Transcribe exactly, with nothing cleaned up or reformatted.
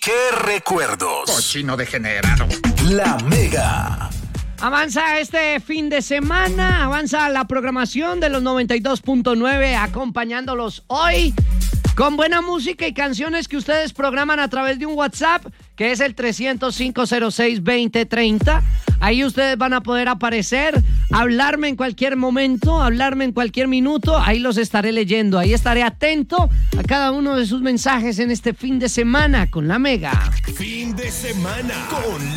¡Qué recuerdos! Cochino degenerado. La Mega. Avanza este fin de semana, avanza la programación de los noventa y dos punto nueve, acompañándolos hoy con buena música y canciones que ustedes programan a través de un WhatsApp, que es el trescientos cinco cero seis veinte treinta. Ahí ustedes van a poder aparecer, hablarme en cualquier momento, hablarme en cualquier minuto. Ahí los estaré leyendo, ahí estaré atento a cada uno de sus mensajes en este fin de semana con La Mega. Fin de semana con